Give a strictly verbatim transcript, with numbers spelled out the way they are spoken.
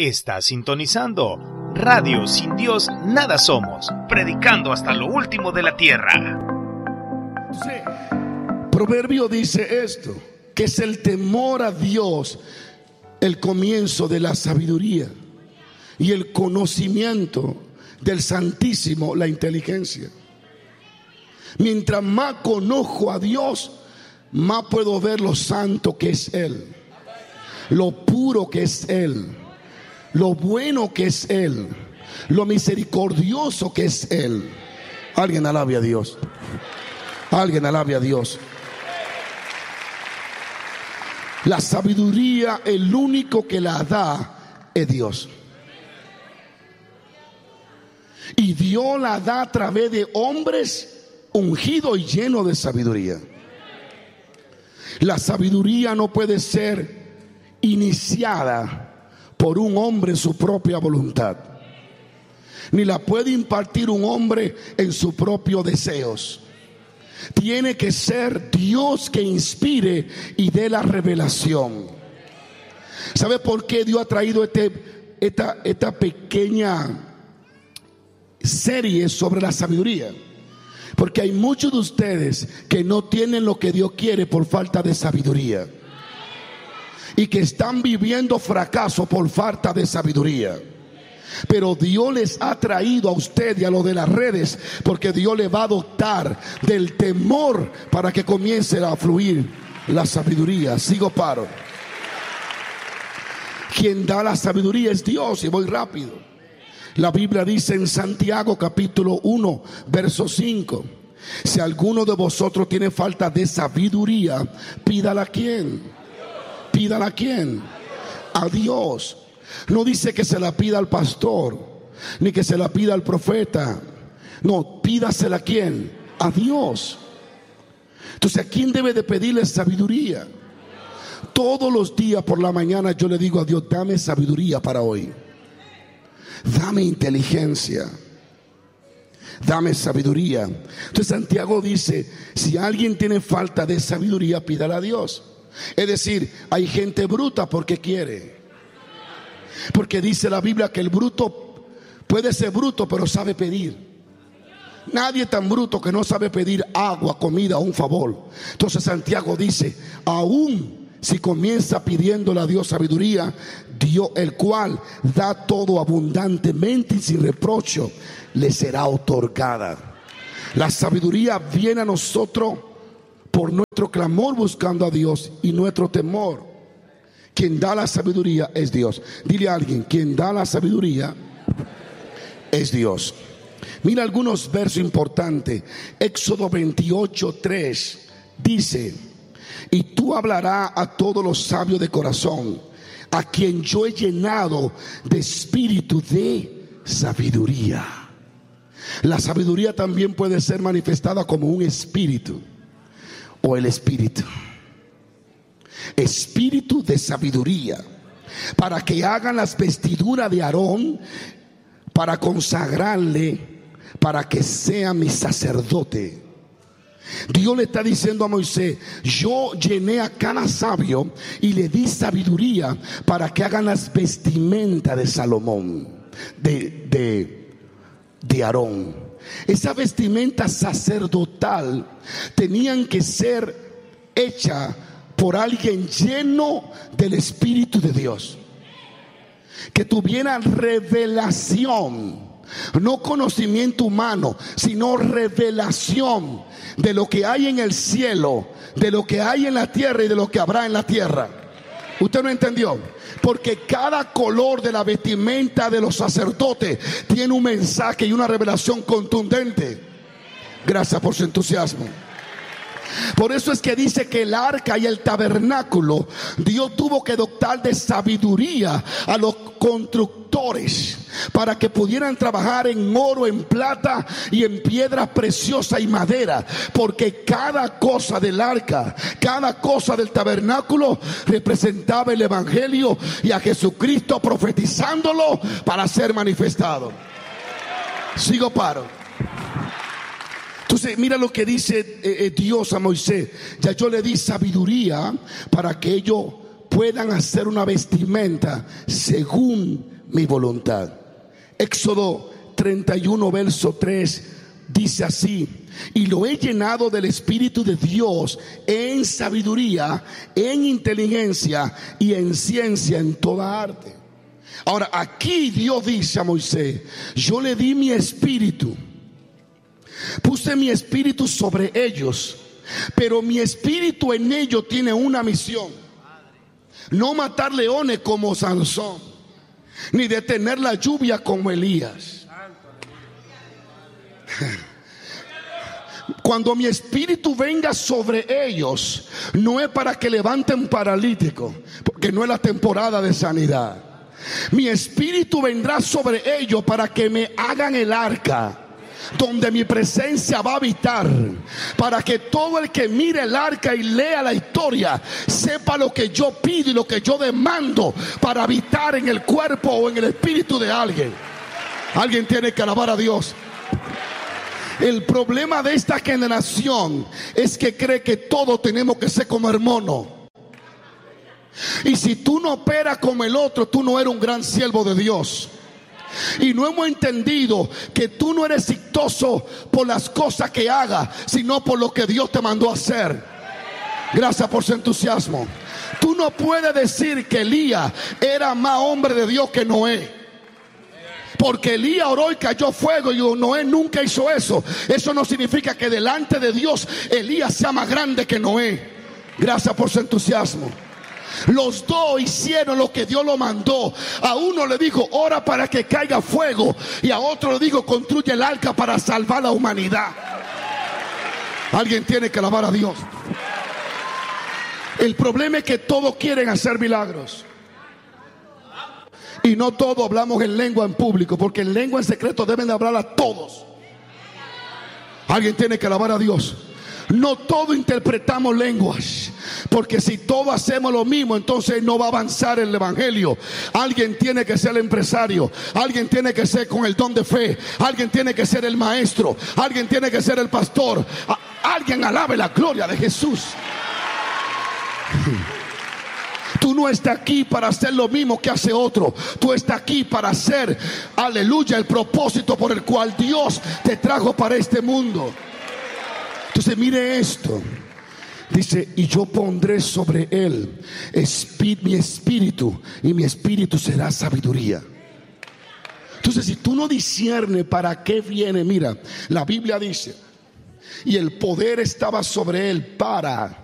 Está sintonizando Radio Sin Dios Nada Somos, predicando hasta lo último de la tierra. Sí. Proverbio dice esto, que es el temor a Dios el comienzo de la sabiduría y el conocimiento del Santísimo la inteligencia. Mientras más conozco a Dios, más puedo ver lo santo que es Él, lo puro que es Él, lo bueno que es Él, lo misericordioso que es Él. Alguien alabe a Dios. Alguien alabe a Dios. La sabiduría, el único que la da es Dios. Y Dios la da a través de hombres ungidos y llenos de sabiduría. La sabiduría no puede ser iniciada por un hombre en su propia voluntad, ni la puede impartir un hombre en sus propios deseos. Tiene que ser Dios que inspire y dé la revelación. ¿Sabe por qué Dios ha traído este, esta, esta pequeña serie sobre la sabiduría? Porque hay muchos de ustedes que no tienen lo que Dios quiere por falta de sabiduría, y que están viviendo fracaso por falta de sabiduría. Pero Dios les ha traído a usted y a los de las redes, porque Dios le va a dotar del temor para que comience a fluir la sabiduría. Sigo paro. Quien da la sabiduría es Dios. Y voy rápido. La Biblia dice en Santiago capítulo uno verso cinco: si alguno de vosotros tiene falta de sabiduría, pídala a quién. Pídala a quién. A Dios. No dice que se la pida al pastor, ni que se la pida al profeta. No, pídasela a quién. A Dios. Entonces, ¿a quién debe de pedirle sabiduría? Todos los días por la mañana yo le digo a Dios: dame sabiduría para hoy. Dame inteligencia. Dame sabiduría. Entonces Santiago dice: si alguien tiene falta de sabiduría, pídala a Dios. Es decir, hay gente bruta porque quiere. Porque dice la Biblia que el bruto puede ser bruto, pero sabe pedir. Nadie es tan bruto que no sabe pedir agua, comida o un favor. Entonces Santiago dice: aún si comienza pidiéndole a Dios sabiduría, Dios, el cual da todo abundantemente y sin reproche, le será otorgada. La sabiduría viene a nosotros por nuestro clamor buscando a Dios y nuestro temor. Quien da la sabiduría es Dios. Dile a alguien: quien da la sabiduría es Dios. Mira algunos versos importantes. Éxodo veintiocho tres dice: y tú hablarás a todos los sabios de corazón, a quien yo he llenado de espíritu de sabiduría. La sabiduría también puede ser manifestada como un espíritu, o el espíritu. Espíritu de sabiduría, para que hagan las vestiduras de Aarón, para consagrarle, para que sea mi sacerdote. Dios le está diciendo a Moisés: yo llené a cada sabio y le di sabiduría para que hagan las vestimentas de Salomón, de, de, de Aarón. Esa vestimenta sacerdotal tenían que ser hecha por alguien lleno del Espíritu de Dios, que tuviera revelación, no conocimiento humano, sino revelación de lo que hay en el cielo, de lo que hay en la tierra y de lo que habrá en la tierra. ¿Usted no entendió? Porque cada color de la vestimenta de los sacerdotes tiene un mensaje y una revelación contundente. Gracias por su entusiasmo. Por eso es que dice que el arca y el tabernáculo, Dios tuvo que dotar de sabiduría a los constructores para que pudieran trabajar en oro, en plata y en piedras preciosas y madera, porque cada cosa del arca, cada cosa del tabernáculo representaba el evangelio y a Jesucristo profetizándolo para ser manifestado. Sigo paro. Entonces mira lo que dice eh, eh, Dios a Moisés: ya yo le di sabiduría para que ellos puedan hacer una vestimenta según mi voluntad. Éxodo treinta y uno verso tres dice así: y lo he llenado del Espíritu de Dios en sabiduría, en inteligencia y en ciencia, en toda arte. Ahora aquí Dios dice a Moisés: yo le di mi espíritu, puse mi espíritu sobre ellos, pero mi espíritu en ellos tiene una misión: no matar leones como Sansón, ni detener la lluvia como Elías. Cuando mi espíritu venga sobre ellos, no es para que levanten paralíticos, porque no es la temporada de sanidad. Mi espíritu vendrá sobre ellos para que me hagan el arca, donde mi presencia va a habitar, para que todo el que mire el arca y lea la historia sepa lo que yo pido y lo que yo demando para habitar en el cuerpo o en el espíritu de alguien. Alguien tiene que alabar a Dios. El problema de esta generación es que cree que todos tenemos que ser como hermano. Y si tú no operas como el otro, tú no eres un gran siervo de Dios. Y no hemos entendido que tú no eres exitoso por las cosas que hagas, sino por lo que Dios te mandó a hacer. Gracias por su entusiasmo. Tú no puedes decir que Elías era más hombre de Dios que Noé, porque Elías oró y cayó fuego, y Noé nunca hizo eso. Eso no significa que delante de Dios Elías sea más grande que Noé. Gracias por su entusiasmo. Los dos hicieron lo que Dios lo mandó. A uno le dijo: ora para que caiga fuego, y a otro le dijo: construye el arca para salvar a la humanidad. Alguien tiene que alabar a Dios. El problema es que todos quieren hacer milagros, y no todos hablamos en lengua en público, porque en lengua en secreto deben de hablar a todos. Alguien tiene que alabar a Dios. No todos interpretamos lenguas, porque si todos hacemos lo mismo, entonces no va a avanzar el evangelio. Alguien tiene que ser el empresario, alguien tiene que ser con el don de fe, alguien tiene que ser el maestro, alguien tiene que ser el pastor. Alguien alabe la gloria de Jesús. Tú no estás aquí para hacer lo mismo que hace otro. Tú estás aquí para hacer, aleluya, el propósito por el cual Dios te trajo para este mundo. Entonces mire esto. Dice: y yo pondré sobre él espí- mi espíritu, y mi espíritu será sabiduría. Entonces, si tú no disciernes para qué viene, mira, la Biblia dice: y el poder estaba sobre él para